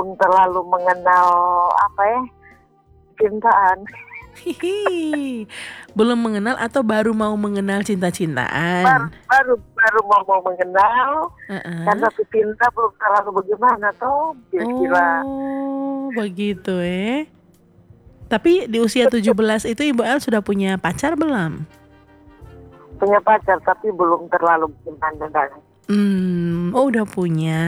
belum terlalu mengenal cintaan. Hihi. Belum mengenal atau baru mau mengenal cinta-cintaan? Baru mau mengenal. Karena cinta belum terlalu bagaimana toh kira-kira. Oh, begitu Tapi di usia 17 itu Ibu El sudah punya pacar belum? Punya pacar tapi belum terlalu gimana. Oh, udah punya.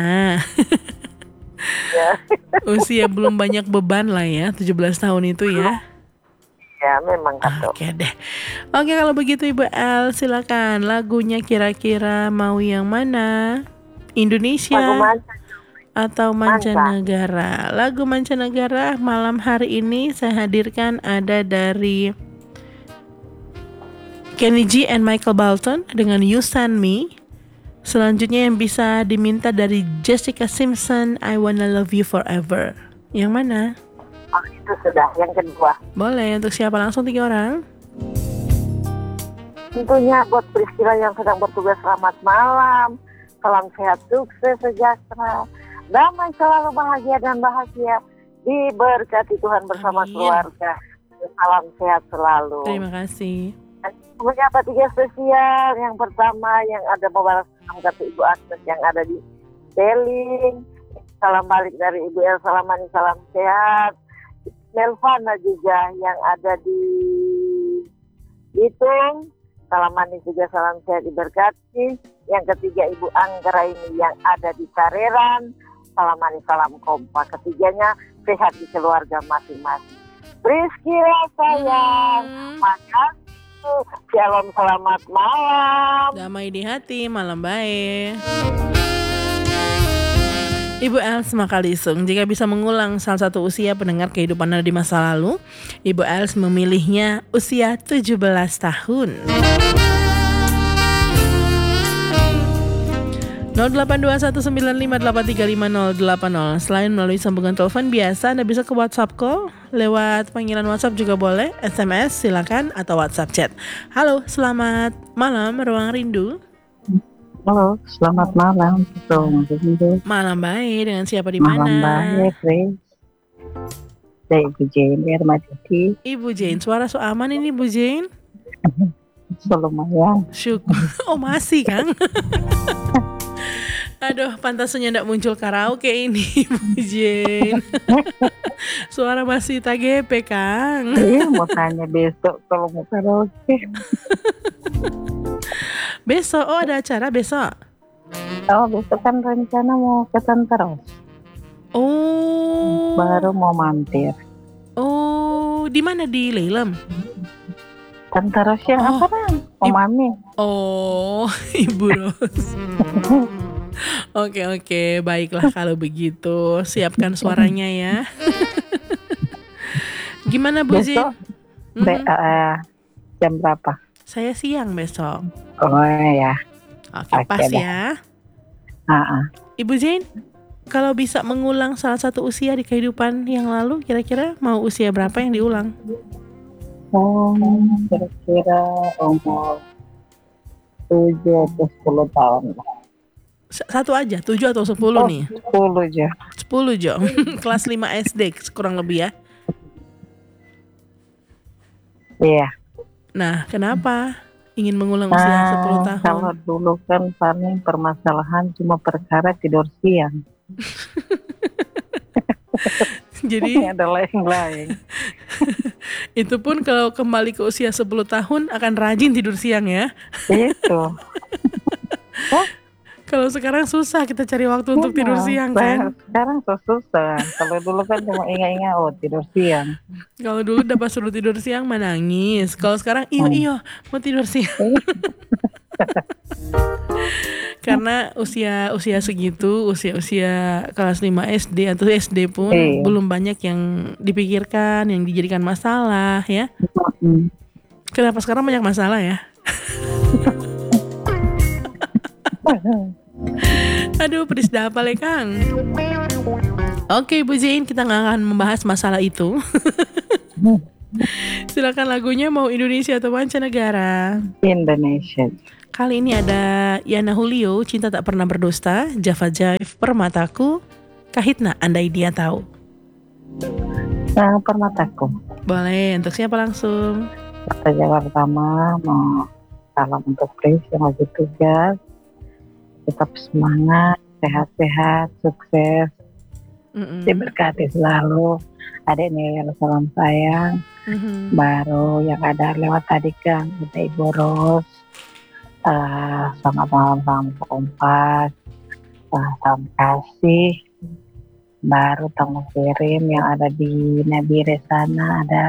Ya. Usia belum banyak beban lah ya, 17 tahun itu ya. Ya, memang kan. Oke deh. Oke, kalau begitu Ibu El, silakan lagunya kira-kira mau yang mana? Indonesia atau mancanegara? Lagu mancanegara malam hari ini saya hadirkan ada dari Kenny G and Michael Bolton dengan You Send Me. Selanjutnya yang bisa diminta dari Jessica Simpson, I Wanna Love You Forever. Yang mana? Oh, itu sudah yang kedua. Boleh, untuk siapa langsung 3 orang? Tentunya buat Priscilla yang sedang bertugas, selamat malam. Salam sehat, sukses, sejahtera, damai selalu, bahagia dan bahagia. Diberkati Tuhan bersama keluarga. Salam sehat selalu. Terima kasih. Menyapa 3 spesial. Yang pertama yang ada membalas salam kata Ibu Agnes yang ada di Teling. Salam balik dari Ibu El, salam manis, salam sehat. Melvana juga yang ada di Bitung, salam manis juga, salam sehat, diberkati. Yang ketiga Ibu Anggra ini yang ada di Kareran, salam manis, salam kompak. Ketiganya sehat di keluarga masing-masing. Priscilla sayang, makasih. Shalom, selamat malam. Damai di hati, malam baik. Ibu Els Makalisung, jika bisa mengulang salah satu usia pendengar kehidupan Anda di masa lalu, Ibu Els memilihnya usia 17 tahun. 082195835080. Selain melalui sambungan telepon biasa, Anda bisa ke WhatsApp call, lewat panggilan WhatsApp juga boleh, SMS silakan, atau WhatsApp chat. Halo, selamat malam Ruang Rindu. Halo, selamat malam. Malam baik, dengan siapa di mana? Malam baik, Saya Ibu Jane, Hermaditi. Ibu Jane, suara so aman ini Ibu Jane? Lumayan. Syukur. Oh masih Kang? Aduh, pantasnya ndak muncul karaoke ini Ibu Jane. Suara masih TGP Kang. Iya, mau tanya besok kalau mau karaoke. Besok, ada acara besok? Oh, besok kan rencana mau ke Tanteros. Oh. Baru mau mampir. Oh, di mana, di Leilem? Tanteros yang apa kan? Mami. Oh, Ibu Ros. Oke, baiklah kalau begitu. Siapkan suaranya ya. Gimana Bu Zin? Jam berapa? Saya siang besok. Oh ya. Oke, pas ya. Ibu Zain, kalau bisa mengulang salah satu usia di kehidupan yang lalu, kira-kira mau usia berapa yang diulang? Kira-kira umur 7 atau 10 tahun. Satu aja, 7 atau 10 nih? 10 aja. 10 Jo. Kelas 5 SD kurang lebih ya. Iya. Nah, kenapa ingin mengulang usia 10 tahun? Kalau dulu kan paling permasalahan cuma perkara tidur siang. Jadi ada lain-lain. Itu pun kalau kembali ke usia 10 tahun akan rajin tidur siang ya. Itu. Kalau sekarang susah kita cari waktu untuk tidur siang kan. Sekarang susah. Kalau dulu kan cuma ingat-ingat tidur siang. Kalau dulu dapat suruh tidur siang menangis. Kalau sekarang iyo mau tidur siang. Karena usia segitu, usia kelas 5 SD atau SD pun belum banyak yang dipikirkan, yang dijadikan masalah ya. Kenapa sekarang banyak masalah ya? Aduh, pedis dapal ya Kang. Oke Bu Zain, kita gak akan membahas masalah itu. Silakan lagunya mau Indonesia atau mancanegara? Indonesia. Kali ini ada Yana Julio, Cinta Tak Pernah Berdusta, Java Jive, Permataku, Kahitna, andai dia tahu. Permataku. Boleh, untuk siapa langsung? Saja pertama mau salam untuk Pris yang lagi tugas. Tetap semangat, sehat-sehat, sukses. Diberkati selalu. Adik nih yang salam sayang. Baru yang ada lewat tadi kan ada Ibu Ros. Selamat malam salam kompas. Salam kasih. Baru tamu kirim yang ada di Nabire sana ada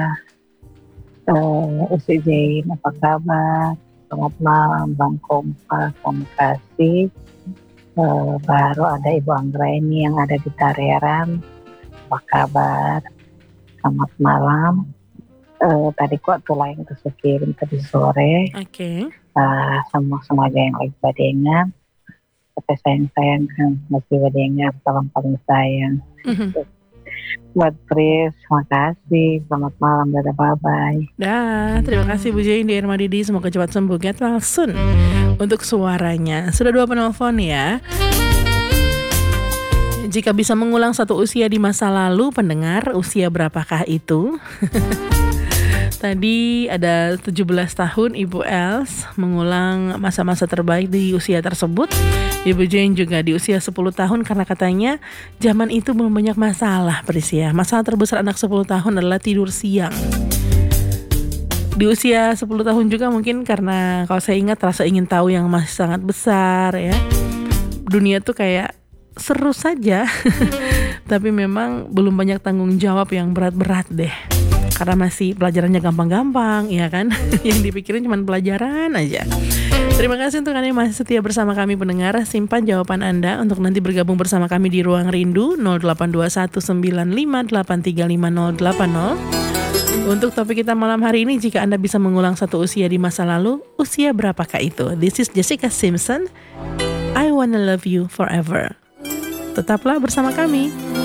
Usi Jain, apa kabar? Selamat malam Bang Kompas, terima kasih. Baru ada Ibu Anggraini yang ada di Tareran, apa kabar? Selamat malam. Tadi kok tuh lain terus kirim tadi sore. Oke. Semoga yang lagi badengan. Tapi sayang kan masih badengan, salam paling sayang. Buat Pris, makasih. Selamat malam, dadah, bye-bye. Dah, terima kasih Bu Jain di Irma Didi. Semoga cepat sembuh. Get well soon. Untuk suaranya, sudah 2 penelpon ya. Jika bisa mengulang satu usia di masa lalu, pendengar, usia berapakah itu? Tadi ada 17 tahun Ibu Els mengulang masa-masa terbaik di usia tersebut. Ibu Jane juga di usia 10 tahun karena katanya zaman itu belum banyak masalah, Pris ya. Masalah terbesar anak 10 tahun adalah tidur siang. Di usia 10 tahun juga mungkin karena kalau saya ingat rasa ingin tahu yang masih sangat besar ya. Dunia tuh kayak seru saja. Tapi memang belum banyak tanggung jawab yang berat-berat deh. Karena masih pelajarannya gampang-gampang, ya kan? Yang dipikirin cuma pelajaran aja. Terima kasih untuk Anda yang masih setia bersama kami pendengar. Simpan jawaban Anda untuk nanti bergabung bersama kami di Ruang Rindu 082195835080. Untuk topik kita malam hari ini, jika Anda bisa mengulang satu usia di masa lalu, usia berapakah itu? This is Jessica Simpson, I Wanna Love You Forever. Tetaplah bersama kami.